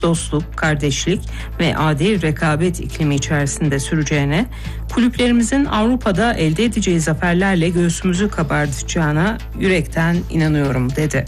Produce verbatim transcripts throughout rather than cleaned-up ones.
dostluk, kardeşlik ve adil rekabet iklimi içerisinde süreceğine, kulüplerimizin Avrupa'da elde edeceği zaferlerle göğsümüzü kabartacağına yürekten inanıyorum dedi.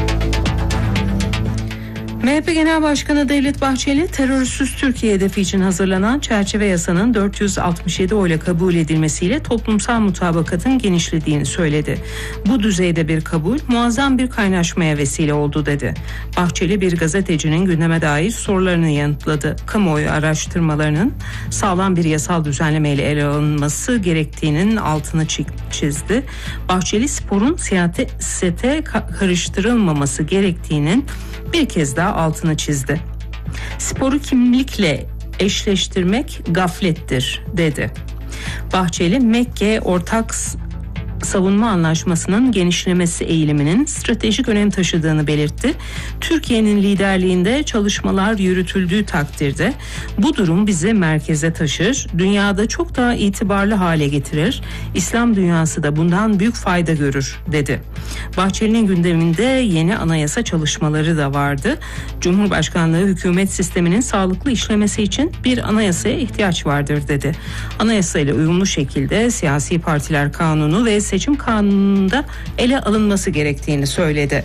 M H P Genel Başkanı Devlet Bahçeli, terörsüz Türkiye hedefi için hazırlanan çerçeve yasanın dört yüz altmış yedi oyla kabul edilmesiyle toplumsal mutabakatın genişlediğini söyledi. Bu düzeyde bir kabul muazzam bir kaynaşmaya vesile oldu dedi. Bahçeli bir gazetecinin gündeme dair sorularını yanıtladı. Kamuoyu araştırmalarının sağlam bir yasal düzenlemeyle ele alınması gerektiğinin altını çizdi. Bahçeli, sporun siyasete karıştırılmaması gerektiğinin bir kez daha altını çizdi. Sporu kimlikle eşleştirmek gaflettir dedi. Bahçeli, Mekke Ortak Savunma Anlaşması'nın genişlemesi eğiliminin stratejik önem taşıdığını belirtti. Türkiye'nin liderliğinde çalışmalar yürütüldüğü takdirde bu durum bizi merkeze taşır, dünyada çok daha itibarlı hale getirir, İslam dünyası da bundan büyük fayda görür dedi. Bahçeli'nin gündeminde yeni anayasa çalışmaları da vardı. Cumhurbaşkanlığı hükümet sisteminin sağlıklı işlemesi için bir anayasaya ihtiyaç vardır dedi. Anayasa ile uyumlu şekilde siyasi partiler kanunu ve seçim kanununda ele alınması gerektiğini söyledi.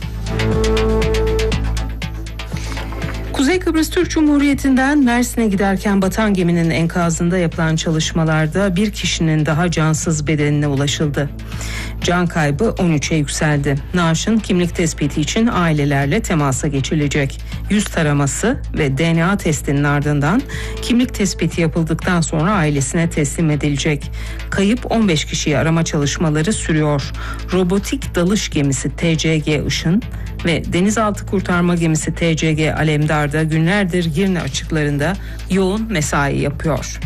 Kuzey Kıbrıs Türk Cumhuriyeti'nden Mersin'e giderken batan geminin enkazında yapılan çalışmalarda bir kişinin daha cansız bedenine ulaşıldı. Can kaybı on üçe yükseldi. Naaşın kimlik tespiti için ailelerle temasa geçilecek. Yüz taraması ve D N A testinin ardından kimlik tespiti yapıldıktan sonra ailesine teslim edilecek. Kayıp on beş kişiyi arama çalışmaları sürüyor. Robotik dalış gemisi T C G Işın ve denizaltı kurtarma gemisi T C G Alemdar'da günlerdir Girne açıklarında yoğun mesai yapıyor.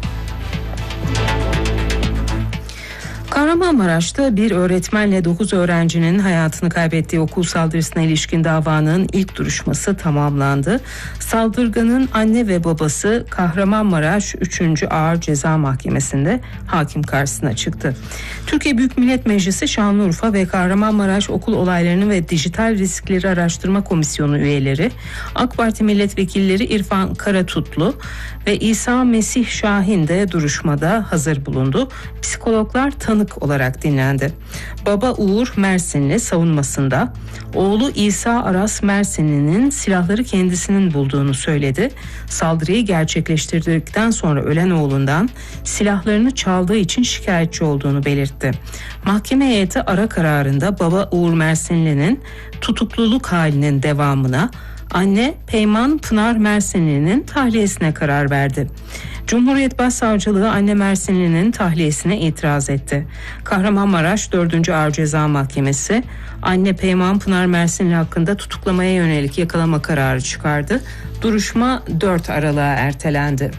Kahramanmaraş'ta bir öğretmenle dokuz öğrencinin hayatını kaybettiği okul saldırısına ilişkin davanın ilk duruşması tamamlandı. Saldırganın anne ve babası Kahramanmaraş üçüncü Ağır Ceza Mahkemesi'nde hakim karşısına çıktı. Türkiye Büyük Millet Meclisi Şanlıurfa ve Kahramanmaraş Okul Olaylarını ve Dijital Riskleri Araştırma Komisyonu üyeleri, AK Parti milletvekilleri İrfan Karatutlu ve İsa Mesih Şahin de duruşmada hazır bulundu. Psikologlar tanık olarak dinlendi. Baba Uğur Mersinli savunmasında oğlu İsa Aras Mersinli'nin silahları kendisinin bulduğunu söyledi. Saldırıyı gerçekleştirdikten sonra ölen oğlundan silahlarını çaldığı için şikayetçi olduğunu belirtti. Mahkeme heyeti ara kararında baba Uğur Mersinli'nin tutukluluk halinin devamına, anne Peyman Pınar Mersinli'nin tahliyesine karar verdi. Cumhuriyet Başsavcılığı anne Mersinli'nin tahliyesine itiraz etti. Kahramanmaraş dördüncü Ağır Ceza Mahkemesi anne Peyman Pınar Mersinli hakkında tutuklamaya yönelik yakalama kararı çıkardı. Duruşma dört Aralık'a ertelendi.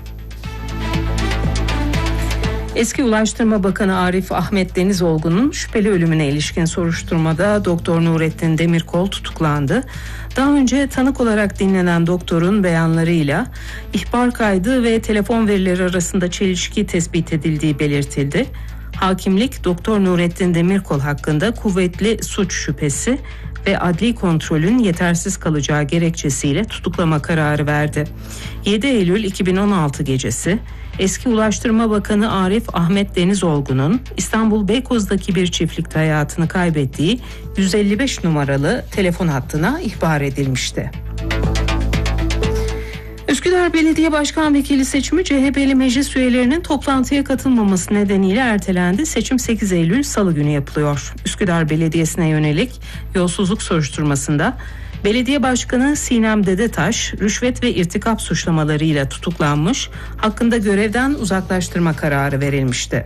Eski Ulaştırma Bakanı Arif Ahmet Denizolgun'un şüpheli ölümüne ilişkin soruşturmada Doktor Nurettin Demirkol tutuklandı. Daha önce tanık olarak dinlenen doktorun beyanlarıyla ihbar kaydı ve telefon verileri arasında çelişki tespit edildiği belirtildi. Hakimlik Doktor Nurettin Demirkol hakkında kuvvetli suç şüphesi ve adli kontrolün yetersiz kalacağı gerekçesiyle tutuklama kararı verdi. yedi Eylül iki bin on altı gecesi eski Ulaştırma Bakanı Arif Ahmet Denizolgun'un İstanbul Beykoz'daki bir çiftlikte hayatını kaybettiği yüz elli beş numaralı telefon hattına ihbar edilmişti. Üsküdar Belediye Başkan Vekili seçimi C H P'li meclis üyelerinin toplantıya katılmaması nedeniyle ertelendi. Seçim sekiz Eylül Salı günü yapılıyor. Üsküdar Belediyesi'ne yönelik yolsuzluk soruşturmasında Belediye Başkanı Sinem Dedetaş rüşvet ve irtikap suçlamalarıyla tutuklanmış, hakkında görevden uzaklaştırma kararı verilmişti.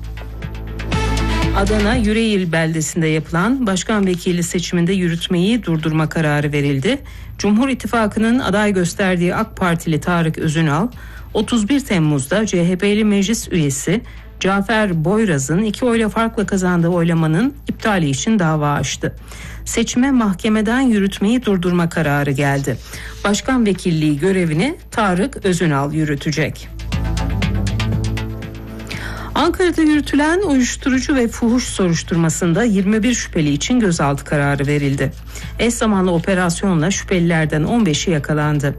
Adana Yüreğir beldesinde yapılan başkan vekili seçiminde yürütmeyi durdurma kararı verildi. Cumhur İttifakı'nın aday gösterdiği AK Partili Tarık Özünal, otuz bir Temmuz'da C H P'li meclis üyesi Cafer Boyraz'ın iki oyla farkla kazandığı oylamanın iptali için dava açtı. Seçime mahkemeden yürütmeyi durdurma kararı geldi. Başkan vekilliği görevini Tarık Özünal yürütecek. Ankara'da yürütülen uyuşturucu ve fuhuş soruşturmasında yirmi bir şüpheli için gözaltı kararı verildi. Eş zamanlı operasyonla şüphelilerden on beşi yakalandı.